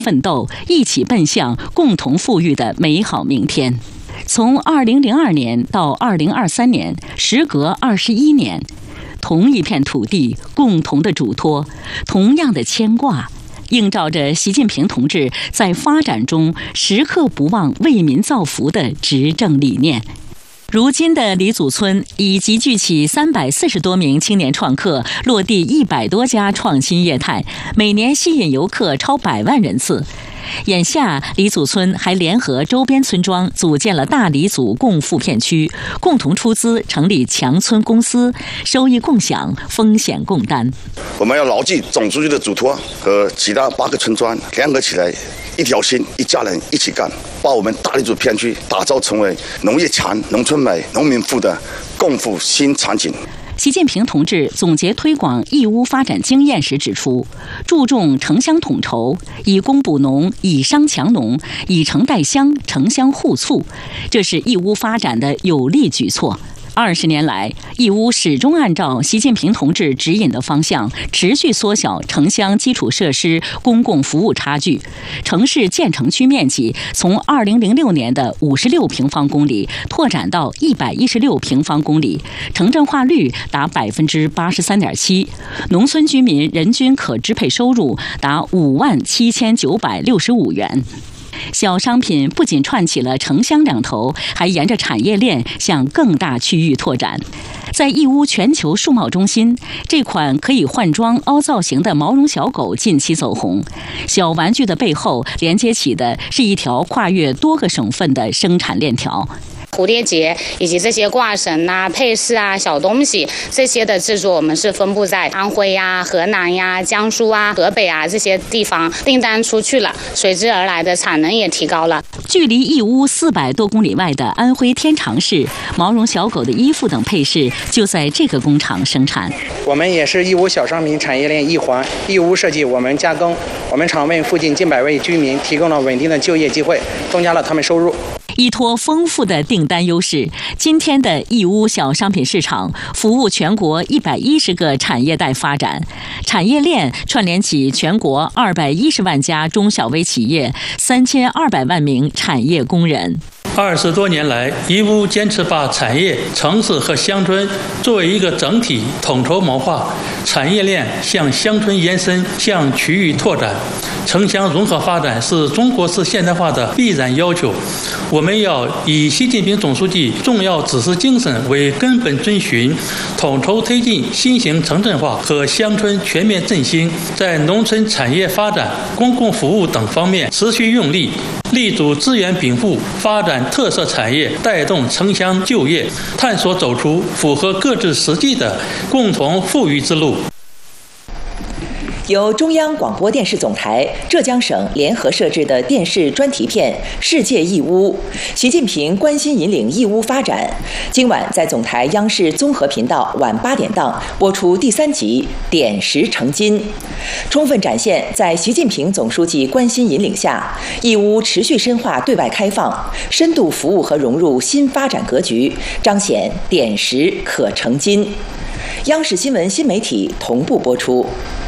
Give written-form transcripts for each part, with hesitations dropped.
奋斗，一起奔向共同富裕的美好明天。从2002年到2023年，时隔21年，同一片土地，共同的嘱托，同样的牵挂，映照着习近平同志在发展中时刻不忘为民造福的执政理念。如今的李祖村已集聚起340多名青年创客，落地100多家创新业态，每年吸引游客超100万人次。眼下，李祖村还联合周边村庄组建了大李祖共富片区，共同出资成立强村公司，收益共享，风险共担。 我们要牢记总书记的嘱托，和其他8个村庄联合起来，一条心，一家人一起干，把我们大李祖片区打造成为农业强、农村美、农民富的共富新场景。 习近平同志总结推广义乌发展经验时指出，注重城乡统筹，以工补农，以商强农，以城带乡，城乡互促，这是义乌发展的有力举措。20年来，义乌始终按照习近平同志指引的方向，持续缩小城乡基础设施公共服务差距。城市建成区面积从2006年的56平方公里拓展到116平方公里，城镇化率达83.7%，农村居民人均可支配收入达57965元。小商品不仅串起了城乡两头，还沿着产业链向更大区域拓展。在义乌全球数贸中心，这款可以换装凹造型的毛绒小狗近期走红。小玩具的背后连接起的是一条跨越多个省份的生产链条。 蝴蝶结以及这些挂绳啊、配饰啊、小东西这些的制作，我们是分布在安徽呀、河南呀、江苏啊、河北啊这些地方，订单出去了，随之而来的产能也提高了。 距离义乌400多公里外的安徽天长市，毛绒小狗的衣服等配饰就在这个工厂生产。 我们也是义乌小商品产业链一环，义乌设计，我们加工，我们厂为附近近100位居民提供了稳定的就业机会，增加了他们收入。 依托丰富的订单优势，今天的义乌小商品市场服务全国110个产业带发展，产业链串联起全国210万家中小微企业，3200万名产业工人。 20多年来，义乌坚持把产业、城市和乡村作为一个整体统筹谋划，产业链向乡村延伸，向区域拓展。城乡融合发展是中国式现代化的必然要求。我们要以习近平总书记重要指示精神为根本遵循，统筹推进新型城镇化和乡村全面振兴，在农村产业发展、公共服务等方面持续用力，立足资源禀赋，发展特色产业，带动城乡就业，探索走出符合各自实际的共同富裕之路。 由中央广播电视总台、浙江省联合摄制的电视专题片《世界义乌》，习近平关心引领义乌发展。今晚在总台央视综合频道晚8点档播出第3集《点石成金》，充分展现在习近平总书记关心引领下，义乌持续深化对外开放，深度服务和融入新发展格局，彰显点石可成金。央视新闻新媒体同步播出。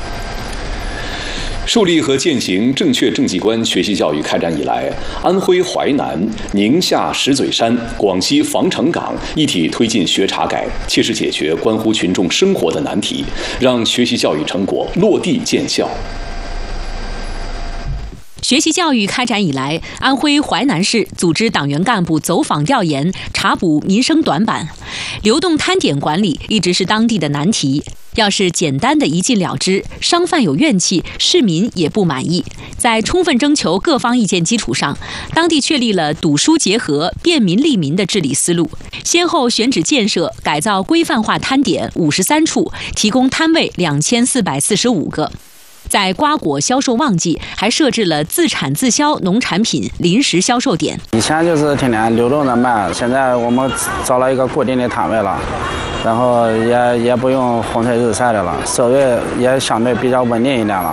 树立和践行正确政绩观学习教育开展以来，安徽淮南、宁夏石嘴山、广西防城港一体推进学查改，切实解决关乎群众生活的难题，让学习教育成果落地见效。 学习教育开展以来，安徽淮南市组织党员干部走访调研，查补民生短板。流动摊点管理一直是当地的难题。要是简单的一禁了之，商贩有怨气，市民也不满意。在充分征求各方意见基础上，当地确立了堵疏结合、便民利民的治理思路，先后选址建设、改造规范化摊点53处，提供摊位2445个。在瓜果销售旺季，还设置了自产自销农产品临时销售点。 以前就是天天流动的卖，现在我们找了一个固定的摊位了，然后也不用风吹日晒的了，收益也相对比较稳定一点了。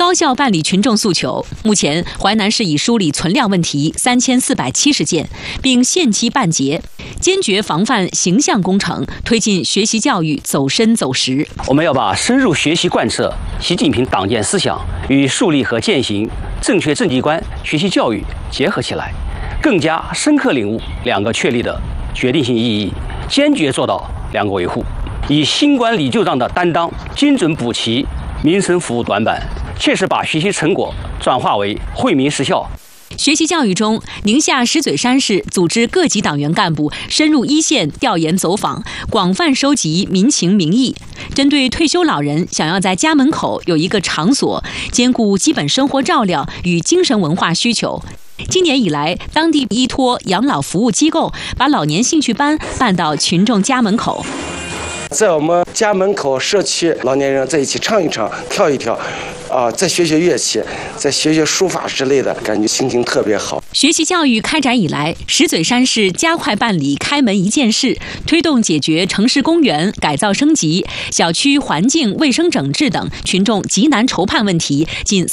高效办理群众诉求。目前，淮南市已梳理存量问题3470件，并限期办结，坚决防范形象工程，推进学习教育走深走实。 我们要把深入学习贯彻习近平党建思想与树立和践行正确政绩观学习教育结合起来，更加深刻领悟两个确立的决定性意义，坚决做到两个维护，以新管理旧账的担当，精准补齐民生服务短板，切实把学习成果转化为惠民实效。 学习教育中，宁夏石嘴山市组织各级党员干部深入一线调研走访，广泛收集民情民意。针对退休老人想要在家门口有一个场所，兼顾基本生活照料与精神文化需求，今年以来，当地依托养老服务机构，把老年兴趣班办到群众家门口。 在我们家门口社区，老年人在一起唱一唱、跳一跳，再学学乐器，再学学书法之类的，感觉心情特别好。 学习教育开展以来，石嘴山市加快办理开门一件事，推动解决城市公园改造升级、小区环境卫生整治等群众急难愁盼问题近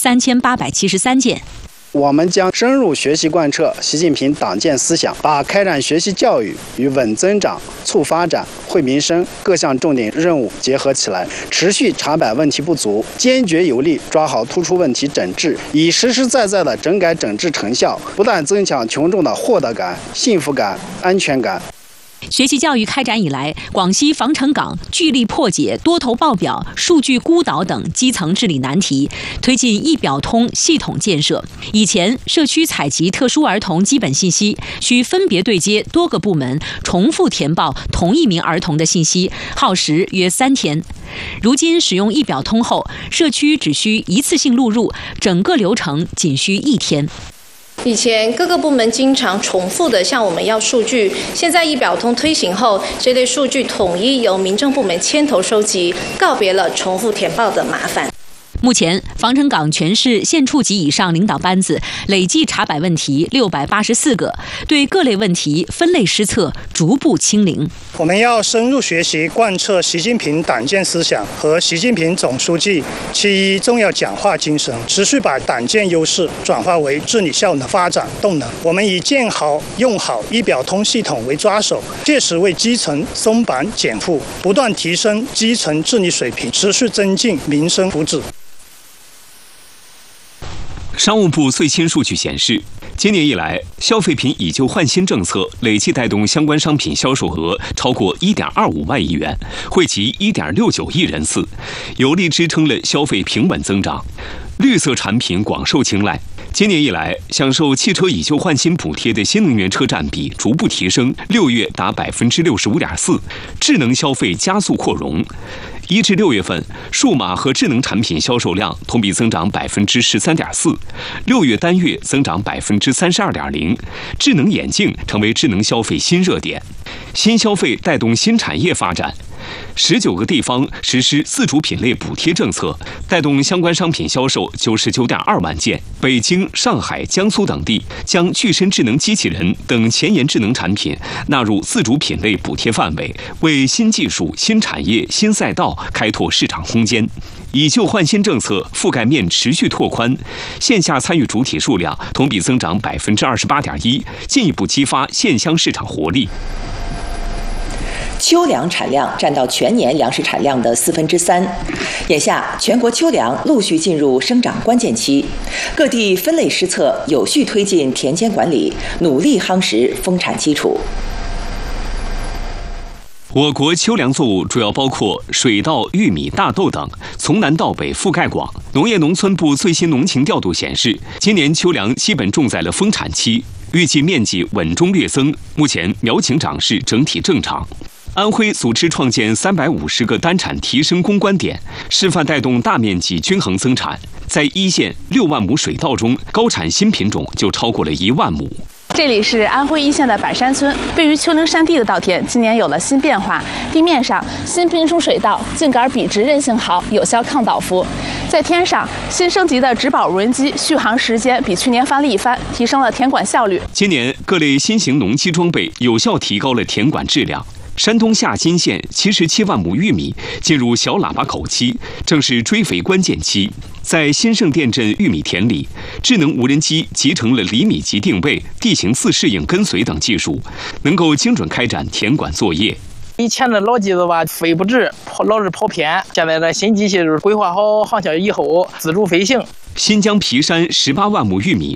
3873件。 我们将深入学习贯彻习近平党建思想，把开展学习教育与稳增长、促发展、惠民生各项重点任务结合起来，持续查摆问题不足，坚决有力抓好突出问题整治，以实实在在的整改整治成效，不断增强群众的获得感、幸福感、安全感。 学习教育开展以来，广西防城港聚力破解多头报表、数据孤岛等基层治理难题，推进一表通系统建设。以前，社区采集特殊儿童基本信息需分别对接多个部门，重复填报同一名儿童的信息，耗时约3天。如今使用一表通后，社区只需一次性录入，整个流程仅需1天。 以前各个部门经常重复的向我们要数据，现在一表通推行后，这类数据统一由民政部门牵头收集，告别了重复填报的麻烦。 目前，防城港全市县处级以上领导班子累计查摆问题684个，对各类问题分类施策，逐步清零。 我们要深入学习贯彻习近平党建思想和习近平总书记7.1重要讲话精神，持续把党建优势转化为治理效能发展动能。我们以建好用好一表通系统为抓手，切实为基层松绑减负，不断提升基层治理水平，持续增进民生福祉。 商务部最新数据显示，今年以来，消费品以旧换新政策累计带动相关商品销售额超过1.25万亿元，惠及1.69亿人次，有力支撑了消费平稳增长。绿色产品广受青睐。今年以来，享受汽车以旧换新补贴的新能源车占比逐步提升，6月达65.4%，智能消费加速扩容。1至6月份，数码和智能产品销售量同比增长13.4%，6月单月增长32.0%。智能眼镜成为智能消费新热点，新消费带动新产业发展。19个地方实施自主品类补贴政策，带动相关商品销售99.2万件。北京、上海、江苏等地将具身智能机器人等前沿智能产品纳入自主品类补贴范围，为新技术、新产业、新赛道开拓市场空间。以旧换新政策覆盖面持续拓宽，线下参与主体数量同比增长28.1%，进一步激发线乡市场活力。 秋粮产量占到全年粮食产量的3/4。眼下，全国秋粮陆续进入生长关键期，各地分类施策，有序推进田间管理，努力夯实丰产基础。 我国秋粮作物主要包括水稻、玉米、大豆等，从南到北覆盖广。农业农村部最新农情调度显示，今年秋粮基本种在了丰产期，预计面积稳中略增，目前苗情长势整体正常。安徽组织创建350个单产提升攻关点，示范带动大面积均衡增产。在一线6万亩水稻中，高产新品种就超过了1万亩。 这里是安徽一线的百山村，位于丘陵山地的稻田今年有了新变化。地面上，新品种水稻茎秆笔直，韧性好，有效抗倒伏。在天上，新升级的植保无人机续航时间比去年翻了一番，提升了田管效率。 今年各类新型农机装备有效提高了田管质量。山东夏金县77万亩玉米进入小喇叭口期，正是追肥关键期。 在新盛店镇玉米田里，智能无人机集成了厘米级定位、地形4适应跟随等技术，能够精准开展田管作业。 以前的老机子吧，飞不直，老是跑偏。现在的新机器就是规划好航线以后，自主飞行。 新疆皮山18万亩玉米